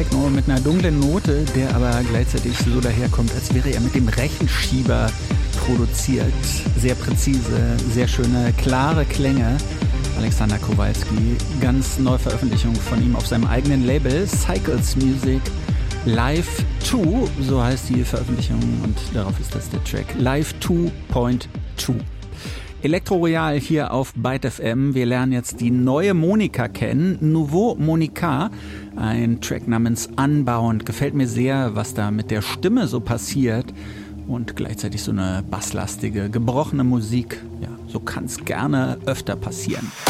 Techno mit einer dunklen Note, der aber gleichzeitig so daherkommt, als wäre er mit dem Rechenschieber produziert. Sehr präzise, sehr schöne, klare Klänge. Alexander Kowalski, ganz neue Veröffentlichung von ihm auf seinem eigenen Label Cycles Music. Live 2, so heißt die Veröffentlichung und darauf ist das der Track. Live 2.2. Elektro Royal hier auf Byte FM. Wir lernen jetzt die neue Monika kennen. Nouveau Monika, ein Track namens Unbound. Gefällt mir sehr, was da mit der Stimme so passiert. Und gleichzeitig so eine basslastige, gebrochene Musik. Ja, so kann es gerne öfter passieren.